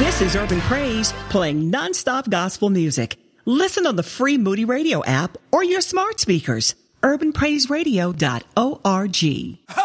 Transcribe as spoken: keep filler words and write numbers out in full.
This is Urban Praise, playing nonstop gospel music. Listen on the free Moody Radio app or your smart speakers. urban praise radio dot org.